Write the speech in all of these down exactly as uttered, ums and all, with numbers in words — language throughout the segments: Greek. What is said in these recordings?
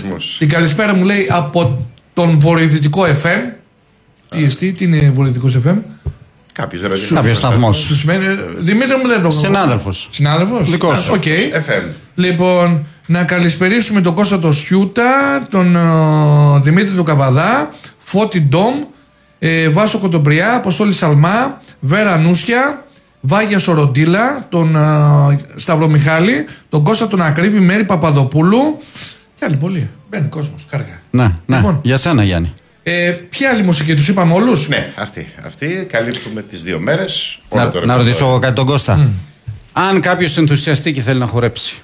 Την καλησπέρα μου λέει από τον βορειοδυτικό εφ εμ. Τι εστί, τι είναι βορειοδυτικός εφ εμ? Κάποιος σταθμός. Δημήτρη μου δεν το ξέρω. Συνάδελφος. Συνάδελφος. Δικός. Οκ. εφ εμ. Λοιπόν, να καλησπερίσουμε τον Κώστα το Σιούτα, τον uh, Δημήτρη του Καβαδά, Φώτη Ντόμ, ε, Βάσο Κοντομπριά, Αποστόλη Σαλμά, Βέρα Νούσια, Βάγια Σοροντήλα, τον uh, Σταύρο Μιχάλη, τον Κώστα τον Ακρίβη, Μέρη Παπαδοπούλου. Και άλλοι πολλοί. Μπαίνει κόσμος, κάργα. Ναι, ναι. Λοιπόν, για σένα, Γιάννη. Ε, ποια άλλη μουσική, τους είπαμε όλους? Ναι, αυτή. Αυτή καλύπτουμε τις δύο μέρες. Να, να ρωτήσω κάτι τον Κώστα. Mm. Αν κάποιος ενθουσιαστεί και θέλει να χορέψει.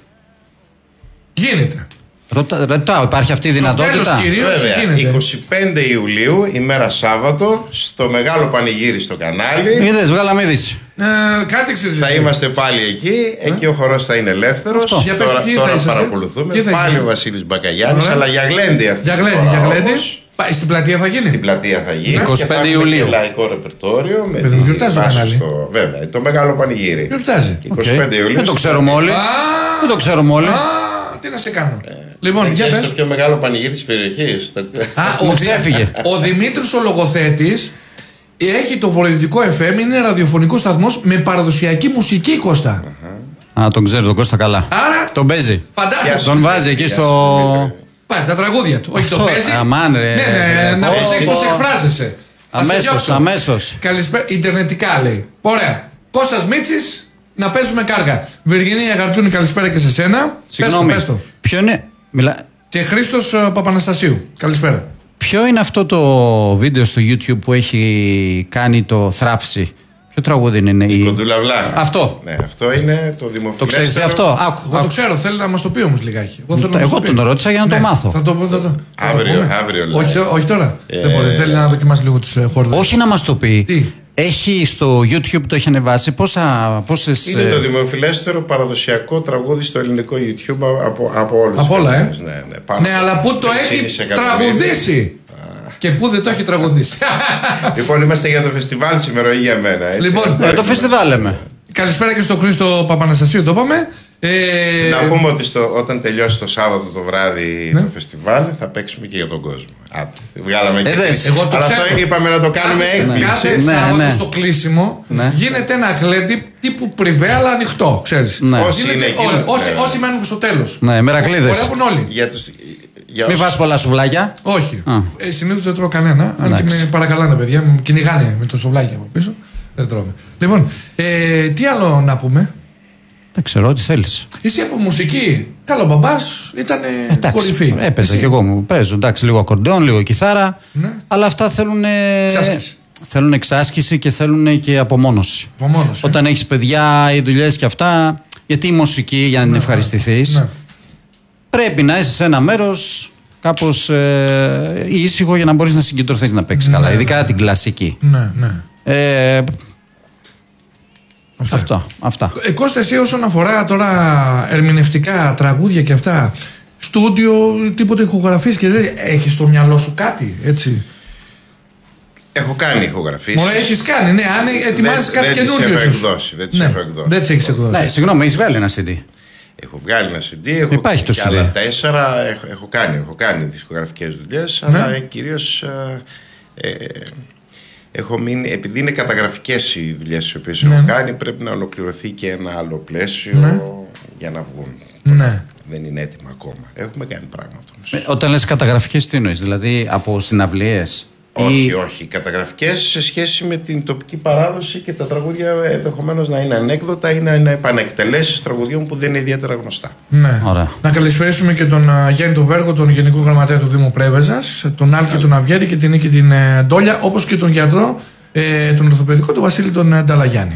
Γίνεται. Ρωτά, ρωτάω, υπάρχει αυτή η δυνατότητα? Τέλος, κυρίως, βέβαια, εικοστή πέμπτη Ιουλίου, ημέρα Σάββατο, στο μεγάλο πανηγύρι στο κανάλι. Είδες, βγάλαμε είδηση. Ε, κάτι ξέρεις. Θα είμαστε πάλι εκεί. Ε? Εκεί ο χορός θα είναι ελεύθερος. Αυτό. Τώρα, πες, τώρα θα παρακολουθούμε. Θα πάλι ο Βασίλης Μπακαγιάννης, αλλά για γλέντι αυτή. Για γλέντι, για γλέντι. Στην πλατεία θα γίνει. Στην πλατεία θα γίνει. εικοστή πέμπτη Ιουλίου. Και λαϊκό ρεπερτόριο. Με Παιδί, γιορτάζει το κανάλι. Στο, βέβαια, το μεγάλο πανηγύρι. Γιορτάζει. εικοστή πέμπτη Ιουλίου. Δεν το ξέρουμε όλοι. Δεν το ξέρουμε όλοι. Τι να σε κάνω. Λοιπόν, δεν για ξέρεις πες. το πιο μεγάλο πανηγύρι της περιοχής. Α, ο, ξέφυγε. Ο Δημήτρης ο λογοθέτης έχει το βορειοδυτικό εφ εμ, είναι ραδιοφωνικό σταθμός με παραδοσιακή μουσική, Κώστα. Α, τον ξέρει τον Κώστα καλά. Άρα, τον παίζει. Φαντάζεσαι. Τον βάζει εκεί στο... Βάζει τα τραγούδια του. Όχι, Αυτό, το παίζει. αμάν, ρε. Ναι, ναι, να προσέξεις πώς εκφράζεσαι. Αμέσως, αμέσως. Καλησπέρα. Ιντερνετικά λέει. Ωραία. Κώστας Μίτσης, να παίζουμε κάργα. Βιργινία Γαρτζούνη, καλησπέρα και σε σένα. Συγγνώμη. Πες το, πες το. Ποιο είναι. Μιλά... Και Χρήστος uh, Παπαναστασίου. Καλησπέρα. Ποιο είναι αυτό το βίντεο στο YouTube που έχει κάνει το θράψη? Ποιο τραγούδι είναι? Η η... Κοντούλα Βλάχα. Αυτό. Ναι, αυτό είναι το δημοφιλέστερο. Το ξέρεις αυτό? Άκου, Εγώ άκου. το ξέρω, θέλει να μας το πει όμως λιγάκι. Εγώ, θέλω Εγώ να τον το ρώτησα για να ναι, το μάθω. Θα το, θα το, αύριο, θα αύριο λέει. όχι, όχι τώρα. Ε, Δεν μπορεί. Θέλει να δοκιμάσει λίγο τις χόρδες. Όχι να μας το πει. Τι? Έχει στο YouTube, το έχει ανεβάσει. Πόσα, πόσες, Είναι το δημοφιλέστερο παραδοσιακό τραγούδι στο ελληνικό YouTube από, από όλους. Από όλα, ε. Ναι, ναι, πάνω Ναι, αλλά πού το έχει τραγουδήσει. Και πού δεν το έχει τραγουδήσει. Λοιπόν, είμαστε για το φεστιβάλ σήμερα ή για μένα. Έτσι. Λοιπόν, ε, το φεστιβάλ λέμε. Καλησπέρα και στον Χρήστο Παπαναστασίου, το είπαμε. Ε... Να πούμε ότι στο, όταν τελειώσει το Σάββατο το βράδυ ναι. το φεστιβάλ θα παίξουμε και για τον κόσμο. Άτε, βγάλαμε και Εδες, εγώ το αλλά ξέρω. αυτό είπαμε να το κάνουμε έκπληξη. Κάθε ναι, Σάββατο ναι. στο κλείσιμο ναι. γίνεται ένα γλέντι τύπου πριβέ αλλά ανοιχτό, ξέρεις. Ναι. Όσοι, είναι όλοι, εκείνο, όσοι, ναι. όσοι μένουν στο τέλος. Ναι, μερακλείδες. Χορεύουν όλοι. Για τους, για Μην φας πολλά σουβλάκια. Όχι. Ε, συνήθως δεν τρώω κανένα. Αν και με παρακαλάνε τα παιδιά, με κυνηγάνε με το σουβλάκι από πίσω. Δεν τρώμε. Λοιπόν, ε, τι άλλο να πούμε. Δεν ξέρω, τι θέλεις. Εσύ από μουσική. Καλά, ο μπαμπάς ήταν κορυφή. Έπαιζα κι εγώ μου. Παίζω. Εντάξει, λίγο ακορντεόν, λίγο κιθάρα. Ναι. Αλλά αυτά θέλουν. Εξάσκηση. Θέλουν εξάσκηση και θέλουν και απομόνωση. Απομόνωση. Όταν έχεις παιδιά ή δουλειές και αυτά. Γιατί η μουσική, για να την ναι, ευχαριστηθείς, ναι. πρέπει να είσαι σε ένα μέρος κάπως ε, ήσυχο για να μπορείς να συγκεντρωθείς να παίξεις ναι, καλά. Ειδικά ναι, την κλασική. Ναι, ναι. Ε, Αυτά. Αυτά. αυτά. Ε, Κώστα, εσύ όσον αφορά τώρα ερμηνευτικά τραγούδια και αυτά, στούντιο, τίποτε ηχογραφείς και δεν έχεις στο μυαλό σου κάτι, έτσι? Έχω κάνει ηχογραφήσεις. Μωρέ, έχεις κάνει, ναι, αν ετοιμάζεις δεν, κάτι δεν καινούριο. Τις έχω εκδώσει, δεν τις ναι, έχω εκδώσει. Δεν τις έχεις εκδώσει. Ναι, συγγνώμη, έχεις βγάλει ένα σι ντι. Έχω βγάλει ένα σι ντι, έχω Υπάρχει το και σι ντι. άλλα τέσσερα, έχω, έχω κάνει, έχω κάνει τις ηχογραφικές δουλειές, ναι. αλλά κυρίως ε, ε, έχω μείνει, επειδή είναι καταγραφικές οι δουλειές τις οποίες ναι. έχω κάνει, πρέπει να ολοκληρωθεί και ένα άλλο πλαίσιο ναι. για να βγουν. Ναι. Δεν είναι έτοιμα ακόμα. Έχουμε κάνει πράγματα όμως. Ε, όταν λες καταγραφικές, τι εννοείς, δηλαδή από συναυλίες? Όχι, ή... όχι. Καταγραφικές σε σχέση με την τοπική παράδοση και τα τραγούδια ενδεχομένως να είναι ανέκδοτα ή να είναι επανεκτελέσεις τραγουδιών που δεν είναι ιδιαίτερα γνωστά. Ναι. Ωραία. Να καλησπερίσουμε και τον uh, Γιάννη τον Βέργο, τον Γενικό Γραμματέα του Δήμου Πρέβεζας, τον Άλκη τον Αβγέρη και την Νίκη την uh, Ντόλια, όπως και τον γιατρό, ε, τον ορθοπαιδικό, τον Βασίλη τον uh, Νταλαγιάννη.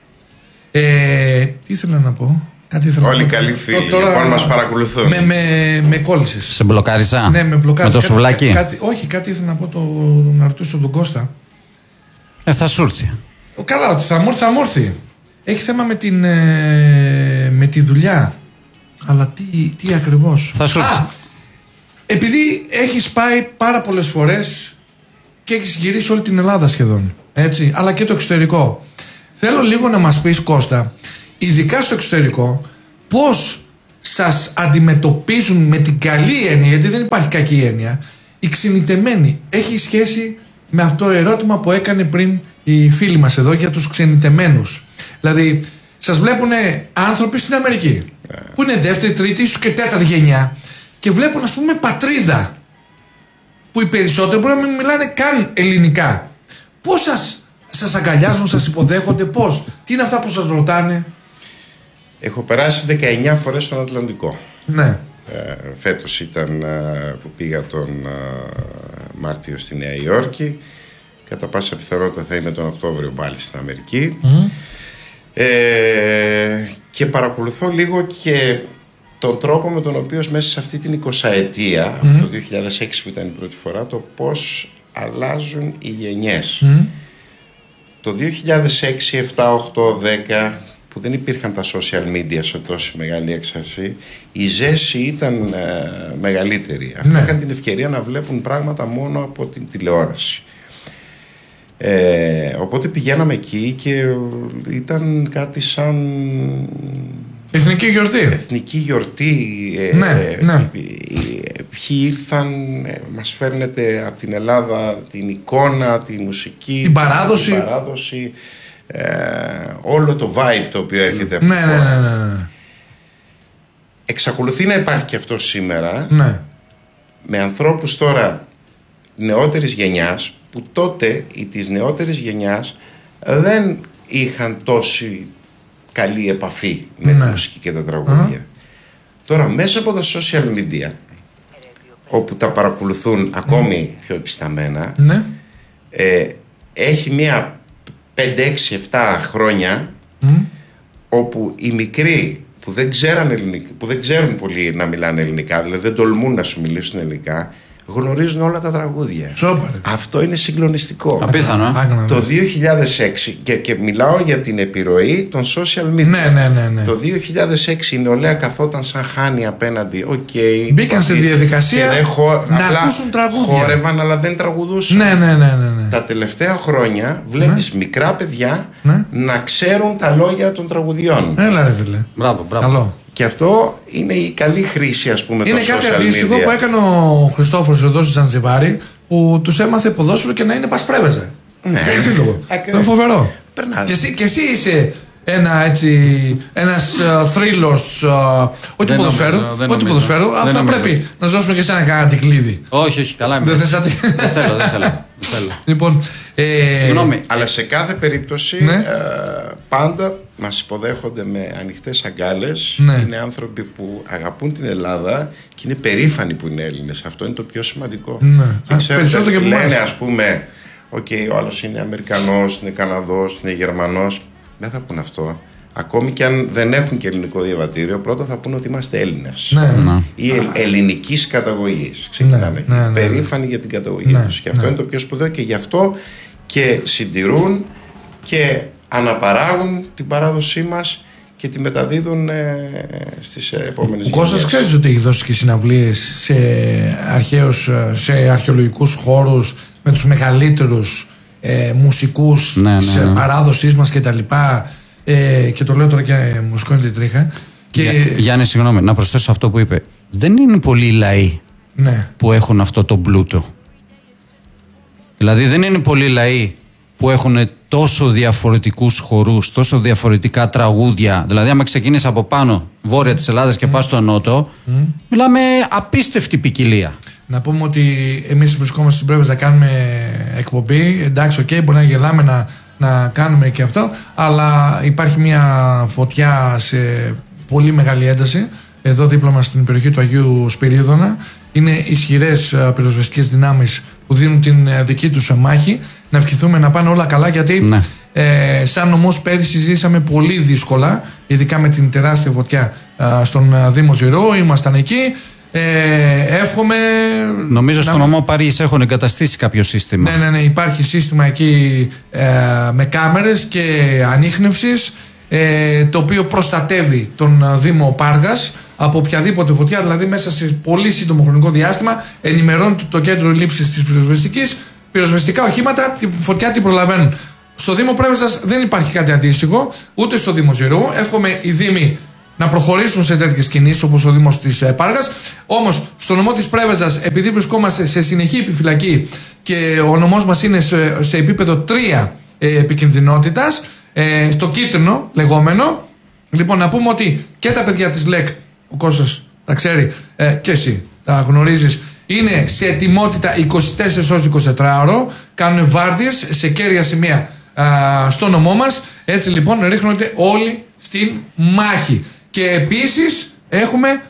Ε, τι ήθελα να πω. Κάτι ήθελα Όλοι να πω. καλοί φίλοι. Τώρα, λοιπόν, μας παρακολουθούν. Με, με, με κόλλησες. Σε μπλοκάρισα? Ναι, με μπλοκάρισα. Με το σουβλάκι? Κάτι, όχι, κάτι ήθελα να πω, το, να ρωτήσω τον Κώστα. Ε, θα σου έρθει. Καλά, ότι θα μου έρθει, θα μου έρθει. Έχει θέμα με, την, ε, με τη δουλειά. Αλλά τι, τι ακριβώς. Θα σου έρθει. Α, επειδή έχεις πάει πάρα πολλές φορές και έχεις γυρίσει όλη την Ελλάδα σχεδόν, έτσι, αλλά και το εξωτερικό. Θέλω λίγο να μας πεις, Κώστα, ειδικά στο εξωτερικό, πώς σας αντιμετωπίζουν με την καλή έννοια, γιατί δεν υπάρχει κακή έννοια, οι ξενιτεμένοι? Έχει σχέση με αυτό το ερώτημα που έκανε πριν η φίλη μας εδώ για τους ξενιτεμένους. Δηλαδή, σας βλέπουν άνθρωποι στην Αμερική yeah. που είναι δεύτερη, τρίτη, ίσως και τέταρτη γενιά και βλέπουν, ας πούμε, πατρίδα που οι περισσότεροι μπορεί να μην μιλάνε καν ελληνικά. Πώς σας, σας αγκαλιάζουν, σας υποδέχονται, πώς, τι είναι αυτά που σας ρωτάνε? Έχω περάσει δεκαεννιά φορές στον Ατλαντικό. Ναι. Ε, φέτος ήταν ε, που πήγα τον ε, Μάρτιο στη Νέα Υόρκη. Κατά πάσα πιθανότητα θα είμαι τον Οκτώβριο πάλι στην Αμερική. Mm. Ε, και παρακολουθώ λίγο και τον τρόπο με τον οποίο μέσα σε αυτή την εικοσαετία, mm. από το δύο χιλιάδες έξι που ήταν η πρώτη φορά, το πώς αλλάζουν οι γενιές. Mm. Το δύο χιλιάδες έξι, επτά, οκτώ, δέκα, που δεν υπήρχαν τα social media σε τόση μεγάλη έξαρση, η ζέση ήταν ε, μεγαλύτερη. Αυτοί ναι. είχαν την ευκαιρία να βλέπουν πράγματα μόνο από την τηλεόραση. Ε, οπότε πηγαίναμε εκεί και ήταν κάτι σαν εθνική γιορτή. Εθνική γιορτή. Ε, ναι, ε, ναι. Ε, ποιοι ήρθαν, ε, μας φέρνετε από την Ελλάδα την εικόνα, τη μουσική, την παράδοση, την παράδοση ε, όλο το vibe το οποίο έρχεται από ναι, τη ναι, χώρα. ναι, ναι, ναι. Εξακολουθεί να υπάρχει και αυτό σήμερα, ναι. με ανθρώπους τώρα νεότερης γενιάς, που τότε οι της νεότερης γενιάς δεν είχαν τόση καλή επαφή με ναι. τη μουσική και τα τραγούδια. Uh-huh. Τώρα μέσα από τα social media, όπου τα παρακολουθούν ακόμη πιο επισταμένα, ναι. ε, έχει μία πέντε, έξι, επτά χρόνια mm. όπου οι μικροί που δεν, ελληνικά, που δεν ξέρουν πολύ να μιλάνε ελληνικά, δηλαδή δεν τολμούν να σου μιλήσουν ελληνικά, γνωρίζουν όλα τα τραγούδια. Σόπαρε. Αυτό είναι συγκλονιστικό. Απίθανο. Ε? Το δύο χιλιάδες έξι, και, και μιλάω για την επιρροή των social media. Ναι, ναι, ναι, ναι. Το δύο χιλιάδες έξι η νεολαία καθόταν σαν χάνη απέναντι. Okay, μπήκαν στη διαδικασία χω... να ακούσουν τραγούδια. Χόρευαν, αλλά δεν τραγουδούσαν. Ναι, ναι, ναι, ναι, ναι. Τα τελευταία χρόνια βλέπεις ναι. μικρά παιδιά ναι. να ξέρουν τα λόγια των τραγουδιών. Έλα ρε φίλε. Μπράβο, μπράβο. Καλό. Και αυτό είναι η καλή χρήση, ας πούμε, των social media. Είναι κάτι αντίστοιχο που έκανε ο Χριστόφορος εδώ στη Ζανζιβάρη, που τους έμαθε ποδόσφαιρο και να είναι πασπρέβεζε. Ναι. Είναι φοβερό. Και εσύ, και εσύ είσαι ένα έτσι, ένας uh, θρύλος, uh, όχι ποδοσφαίρου, όχι ποδοσφαίρου, αλλά θα πρέπει να σου δώσουμε και εσένα κάτι κλείδι. Όχι, όχι, καλά είμαι. Δεν θες κάτι. Δεν θέλω, δεν θέλω. Λοιπόν, ε, συγγνώμη. Αλλά σε κάθε περίπτωση ναι. ε, πάντα μας υποδέχονται με ανοιχτές αγκάλες. Ναι. Είναι άνθρωποι που αγαπούν την Ελλάδα και είναι περήφανοι που είναι Έλληνες. Αυτό είναι το πιο σημαντικό. Ναι. Και ξέρετε, περισσότερο και λένε μας. ας πούμε, okay, ο άλλος είναι Αμερικανός, είναι Καναδός, είναι Γερμανός. Δεν θα πούν αυτό. Ακόμη και αν δεν έχουν και ελληνικό διαβατήριο, πρώτα θα πούνε ότι είμαστε Έλληνες. Ναι. Ή ε, ελληνικής καταγωγής. Ξεκινάμε. Ναι, ναι, ναι, περήφανοι για την καταγωγή ναι, τους. Και αυτό ναι. είναι το πιο σπουδαίο, και γι' αυτό και συντηρούν και αναπαράγουν την παράδοσή μας και τη μεταδίδουν ε, στις επόμενες γενιές. Ο Κώστας ξέρεις ότι έχει δώσει και συναυλίες σε, αρχαίους, σε αρχαιολογικούς χώρους με τους μεγαλύτερους ε, μουσικούς ναι, ναι, ναι. της παράδοσής μας και τα λοιπά, ε, και το λέω τώρα και ε, μου σκόνη την τρίχα. Και... Για, Γιάννη, συγγνώμη, να προσθέσω αυτό που είπε. Δεν είναι πολλοί λαοί ναι. που έχουν αυτό το πλούτο. Δηλαδή δεν είναι πολλοί λαοί που έχουν τόσο διαφορετικούς χορούς, τόσο διαφορετικά τραγούδια. Δηλαδή άμα ξεκινήσεις από πάνω, βόρεια της Ελλάδας και mm. πας στο νότο, mm. μιλάμε απίστευτη ποικιλία. Να πούμε ότι εμείς βρισκόμαστε στην Πρέβεζα να κάνουμε εκπομπή. Εντάξει, οκ, okay, μπορεί να γελάμε να, να κάνουμε και αυτό, αλλά υπάρχει μια φωτιά σε πολύ μεγάλη ένταση εδώ δίπλα μας στην περιοχή του Αγίου Σπυρίδωνα. Είναι ισχυρές πυροσβεστικές δυνάμεις που δίνουν την δική τους μάχη. Να ευχηθούμε να πάνε όλα καλά, γιατί ναι. ε, σαν νομός πέρυσι ζήσαμε πολύ δύσκολα, ειδικά με την τεράστια φωτιά ε, στον Δήμο Ζηρού. Ήμασταν εκεί. Ε, εύχομαι. Νομίζω στον νομό Παρίσι έχουν εγκαταστήσει κάποιο σύστημα. Ναι, ναι, ναι, υπάρχει σύστημα εκεί ε, με κάμερες και ανίχνευσης, ε, το οποίο προστατεύει τον Δήμο Πάργας από οποιαδήποτε φωτιά. Δηλαδή μέσα σε πολύ σύντομο χρονικό διάστημα ενημερώνει το κέντρο λήψης της πυροσβεστικής, πυροσβεστικά οχήματα τη φωτιά την προλαβαίνουν. Στο Δήμο Πρέβεζας δεν υπάρχει κάτι αντίστοιχο, ούτε στο Δήμο Ζηρού. Εύχομαι οι Δήμοι να προχωρήσουν σε τέτοιες κινήσεις όπως ο Δήμος της Πάργας. Όμως στο νομό της Πρέβεζας, επειδή βρισκόμαστε σε συνεχή επιφυλακή και ο νομός μας είναι σε, σε επίπεδο τρία ε, επικινδυνότητας, ε, στο κίτρινο λεγόμενο, λοιπόν να πούμε ότι και τα παιδιά της ΛΕΚ, ο Κώστας τα ξέρει ε, και εσύ τα γνωρίζεις, είναι σε ετοιμότητα είκοσι τέσσερις ώρες εικοσιτετράμινο ωρο, κάνουν βάρδιες σε κέρια σημεία α, στο νομό μας. Έτσι λοιπόν ρίχνονται όλοι στην μάχη. Και επίσης έχουμε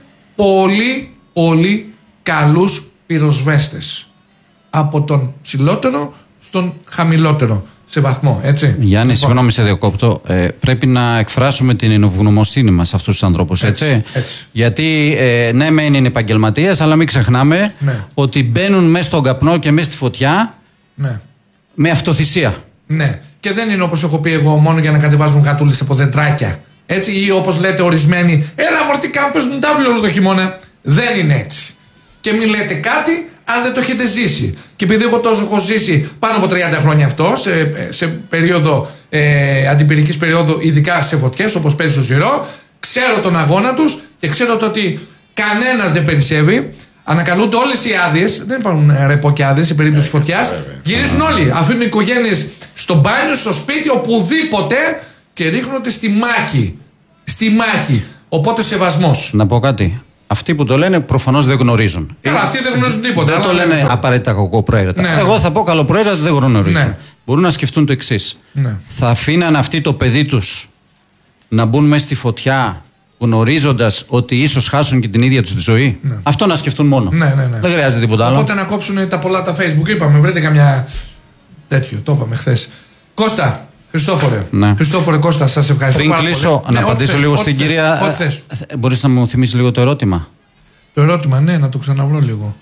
πολύ πολύ καλούς πυροσβέστες, από τον ψηλότερο στον χαμηλότερο σε βαθμό, έτσι. Γιάννη, λοιπόν, συγγνώμη σε διακόπτω. Ε, πρέπει να εκφράσουμε την ευγνωμοσύνη μας σε αυτούς τους ανθρώπους, έτσι. έτσι, έτσι. Γιατί, ε, ναι, μεν είναι επαγγελματίες, αλλά μην ξεχνάμε ναι. ότι μπαίνουν μέσα στον καπνό και μέσα στη φωτιά ναι. με αυτοθυσία. Ναι. Και δεν είναι όπως έχω πει εγώ μόνο για να κατεβάζουν γατούλες από δεντράκια. Έτσι, ή όπως λέτε ορισμένοι, έλα μωρ τι κάνουν, παίζουν τάβλη όλο το χειμώνα. Δεν είναι έτσι. Και μην λέτε κάτι αν δεν το έχετε ζήσει. Και επειδή εγώ τόσο έχω ζήσει πάνω από τριάντα χρόνια αυτό, σε, σε περίοδο ε, αντιπυρικής περίοδου, ειδικά σε φωτιές όπως πέρυσι στο Ζηρό, ξέρω τον αγώνα τους και ξέρω το ότι κανένας δεν περισσεύει. Ανακαλούνται όλες οι άδειες, δεν υπάρχουν ρεπό και άδειες σε περίπτωση ε, φωτιάς. Γυρίζουν όλοι. Αφήνουν οικογένειες στο μπάνιο, στο σπίτι, οπουδήποτε και ρίχνονται στη μάχη. Στη μάχη. Οπότε σεβασμός. Να πω κάτι. Αυτοί που το λένε προφανώς δεν γνωρίζουν. Καλά, αυτοί δεν γνωρίζουν τίποτα. Δεν το λένε ναι. απαραίτητα κακοπροαίρετα. Ναι, ναι. Εγώ θα πω καλοπροαίρετα, δεν γνωρίζουν. Ναι. Μπορούν να σκεφτούν το εξής. Ναι. Θα αφήναν αυτοί το παιδί τους να μπουν μέσα στη φωτιά, γνωρίζοντας ότι ίσως χάσουν και την ίδια τους τη ζωή. Ναι. Αυτό να σκεφτούν μόνο. Ναι, ναι, ναι. Δεν χρειάζεται τίποτα άλλο. Οπότε να κόψουν τα πολλά τα Facebook. Είπαμε, βρείτε καμιά τέτοιο. Το είπαμε χθες. Κώστα. Χριστόφορε. Ναι. Χριστόφορε Κώστα, σας ευχαριστώ. Πριν κλείσω, να ναι, απαντήσω θες, λίγο στην θες, κυρία. Μπορείς να μου θυμίσεις λίγο το ερώτημα. Το ερώτημα, ναι, να το ξαναβρω λίγο.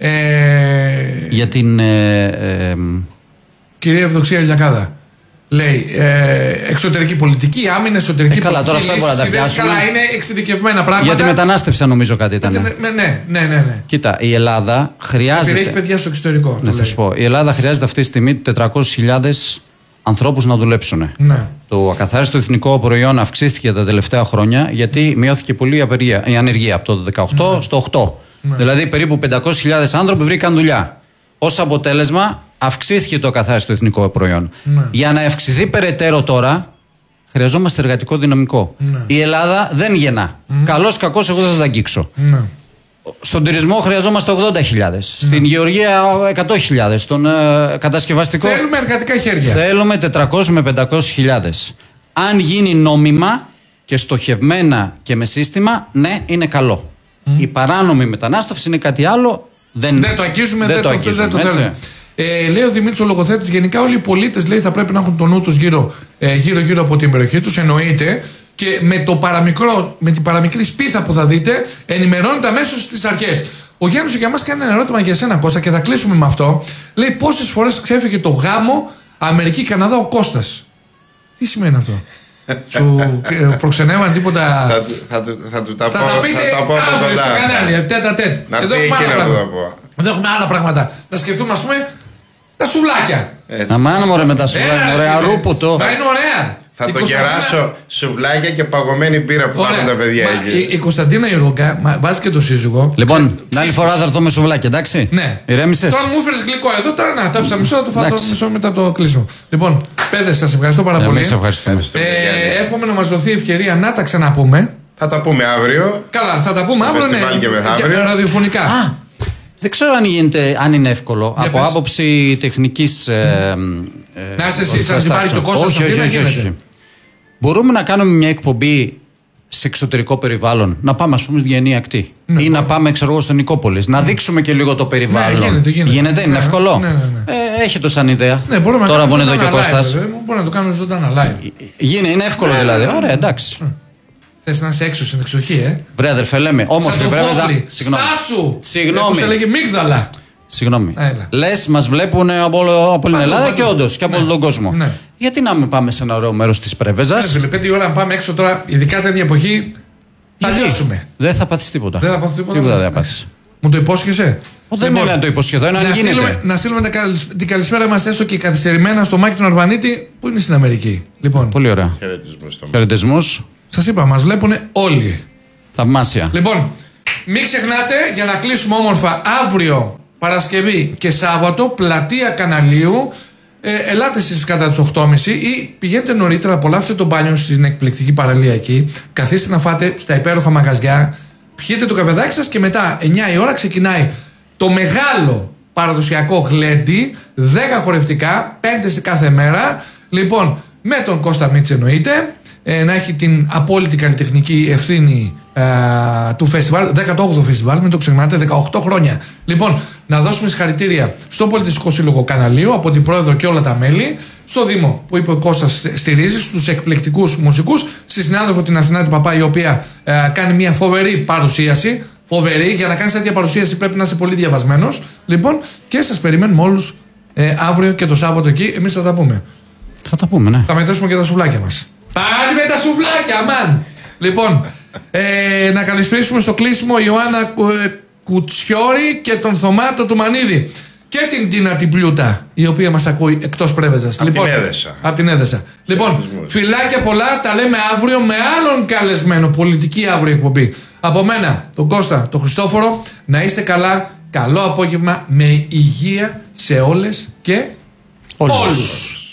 Ε... Για την. Ε, ε, κυρία Ευδοξία Λιακάδα. Λέει ε, εξωτερική πολιτική, άμυνα, εσωτερική ε, καλά, πολιτική. Τώρα αυτά μπορούμε να τα πιάσουμε. Καλά, είναι εξειδικευμένα πράγματα. Για τη μετανάστευση, νομίζω κάτι ήταν. Ναι, ναι, ναι, ναι, ναι. Κοίτα, η Ελλάδα χρειάζεται. Επειδή έχει παιδιά στο εξωτερικό. Ναι, θα σου πω. Η Ελλάδα χρειάζεται αυτή τη στιγμή τετρακόσιες χιλιάδες ανθρώπους να δουλέψουν. Ναι. Το ακαθάριστο εθνικό προϊόν αυξήθηκε τα τελευταία χρόνια γιατί μειώθηκε πολύ η, απεργία, η ανεργία από το δεκαοκτώ ναι. στο οκτώ. Ναι. Δηλαδή περίπου πεντακόσιες χιλιάδες άνθρωποι βρήκαν δουλειά. Ως αποτέλεσμα αυξήθηκε το ακαθάριστο εθνικό προϊόν. Ναι. Για να αυξηθεί περαιτέρω τώρα χρειαζόμαστε εργατικό δυναμικό. Ναι. Η Ελλάδα δεν γεννά. Mm. Καλώς κακώς εγώ δεν θα τα αγγίξω. Ναι. Στον τουρισμό χρειαζόμαστε ογδόντα χιλιάδες. Ναι. Στην γεωργία εκατό χιλιάδες. Στον ε, κατασκευαστικό. Θέλουμε εργατικά χέρια. Θέλουμε τετρακόσιες με πεντακόσιες χιλιάδες. Αν γίνει νόμιμα και στοχευμένα και με σύστημα, ναι, είναι καλό. Mm. Η παράνομη μετανάστευση είναι κάτι άλλο. Δεν, δεν το αγγίζουμε, δεν, δεν το, το, αγγίζουμε, δεν το θέλουμε. Ε, λέει ο Δημήτρης ο λογοθέτης, γενικά όλοι οι πολίτες λέει, θα πρέπει να έχουν το νου τους γύρω, ε, γύρω, γύρω από την περιοχή τους. Εννοείται. Και με, το παραμικρό, με την παραμικρή σπίθα που θα δείτε, ενημερώνεται αμέσως στις αρχές. Ο Γιάννης για μας κάνει ένα ερώτημα για σένα, Κώστα, και θα κλείσουμε με αυτό. Λέει πόσες φορές ξέφυγε το γάμο Αμερική-Καναδά ο Κώστας. Τι σημαίνει αυτό? Σου προξενεύαν τίποτα? Θα, θα, θα του τα πω. Θα τα πείτε αύριο στο κανάλι, τέτα τέτ. Να πει εκείνα που θα πω. Εδώ έχουμε άλλα πράγματα. Να σκεφτούμε, ας πούμε, τα σουβλάκια. Αμάνα μωρέ με τα σουβλάκια, ωραία ρούποτο. Θα είναι ωραία. Θα το κεράσω σουβλάκια και παγωμένη μπύρα που θα έχουν τα παιδιά εκεί. Η, η Κωνσταντίνα Ιρούγκα βάζει και το σύζυγο. Λοιπόν, την άλλη φορά θα έρθω με σουβλάκια, εντάξει. Ναι. Ηρέμησες. Τώρα μου έφερες γλυκό εδώ, τώρα να τα μισό, θα το φάω μισό μετά το κλείσιμο. Λοιπόν, παιδες, σας ευχαριστώ πάρα πολύ. Εμείς ευχαριστούμε. Ε, εύχομαι να μας δοθεί ευκαιρία να τα ξαναπούμε. Θα τα πούμε αύριο. Καλά, θα τα πούμε αύριο. Ναι, και μεθαύριο. Ραδιοφωνικά. Α, δεν ξέρω αν, γίνεται, αν είναι εύκολο. Για από πες. Άποψη τεχνικής. Ε, ε, να είσαι εσύ, σαν την πάρει το κόστος αυτή να γίνεται. Μπορούμε να κάνουμε μια εκπομπή σε εξωτερικό περιβάλλον, να πάμε ας πούμε στη Γενή Ακτή ναι, ή να πάμε ξέρω εγώ στον Νικόπολης, να δείξουμε και λίγο το περιβάλλον. Ναι, γίνεται, γίνεται. γίνεται, είναι ναι, εύκολο. Ναι, ναι, ναι. Ε, έχει το σαν ιδέα. Ναι, μπορούμε τώρα να που είναι εδώ και ο Κώστας. Μπορούμε να το κάνουμε ζωντανά live. Γίνει, είναι εύκολο ναι, δηλαδή. Ωραία, εντάξει. Ναι. Θες να είσαι έξω στην εξοχή, ε. Βρε αδερφέ, λέμε. Όμως και πρέπει να. Στάσου! Συγγνώμη. Όπως έλεγε Μίγδαλα. Συγγνώμη. Λες, μας βλέπουν από, από την Ελλάδα παντού, και όντως και από όλο ναι, τον κόσμο. Ναι. Γιατί να μην πάμε σε ένα ωραίο μέρος της Πρέβεζας. Ναι, πέντε ώρα να πάμε έξω τώρα, ειδικά τέτοια εποχή. Θα λιώσουμε. Δεν θα πάθεις τίποτα. Δεν θα πάθεις τίποτα. Τίποτα δεν θα πάθεις. Μου το υπόσχεσαι. Δεν είναι να το υποσχεθώ, είναι αν γίνεται. Να στείλουμε την καλησπέρα μας έστω και καθυστερημένα στο Μάκη τον Αρβανίτη που είναι στην Αμερική. Λοιπόν. Πολύ ωραία. Χαιρετισμούς. Σας είπα, μας βλέπουν όλοι. Θαυμάσια. Λοιπόν, μην ξεχνάτε, για να κλείσουμε όμορφα, αύριο Παρασκευή και Σάββατο, πλατεία Καναλίου. Ε, ελάτε εσείς κατά τις οκτώ και μισή ή πηγαίνετε νωρίτερα, απολαύστε το μπάνιο στην εκπληκτική παραλία εκεί. Καθίστε να φάτε στα υπέροχα μαγαζιά, πιείτε το καφεδάκι σας και μετά εννιά η ώρα ξεκινάει το μεγάλο παραδοσιακό γλέντι, δέκα χορευτικά, πέντε σε κάθε μέρα. Λοιπόν, με τον Κώστα Μίτση εννοείται, ε, να έχει την απόλυτη καλλιτεχνική ευθύνη ε, του φεστιβάλ, δέκατο όγδοο φεστιβάλ, μην το ξεχνάτε, δεκαοκτώ χρόνια. Λοιπόν, να δώσουμε συγχαρητήρια στο Πολιτιστικό Σύλλογο Καναλίου, από την πρόεδρο και όλα τα μέλη, στο Δήμο που είπε ο Κώστας στηρίζει, στους εκπληκτικούς μουσικούς, στη συνάδελφο την Αθηνάτη Παπά, η οποία ε, κάνει μια φοβερή παρουσίαση. Φοβερή, για να κάνεις τέτοια παρουσίαση πρέπει να είσαι πολύ διαβασμένος. Λοιπόν, και σας περιμένουμε όλους ε, αύριο και το Σάββατο εκεί. Εμείς θα τα πούμε. Θα τα πούμε, ναι. Θα μετρήσουμε και τα σουβλάκια μας. Πάλι με τα σουβλάκια, μαν! Λοιπόν, ε, να καλησπίσουμε στο κλείσιμο Ιωάννα ε, Κουτσιόρη και τον Θωμάτο του Μανίδη. Και την Τίνα την Πλιούτα, η οποία μας ακούει εκτός Πρέβεζας. Από λοιπόν, την Έδεσα. Από την Έδεσα. Λοιπόν, φιλάκια πολλά, τα λέμε αύριο με άλλον καλεσμένο. Πολιτική αύριο εκπομπή. Από μένα, τον Κώστα, τον Χριστόφορο, να είστε καλά. Καλό απόγευμα με υγεία σε όλες και όλους. όλους.